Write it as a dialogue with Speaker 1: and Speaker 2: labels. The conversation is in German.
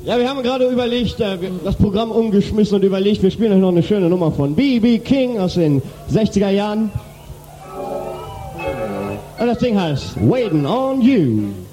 Speaker 1: Ja, wir haben gerade überlegt, das Programm umgeschmissen und überlegt, wir spielen euch noch eine schöne Nummer von B.B. King aus den 60er Jahren. Und das Ding heißt Waiting on You.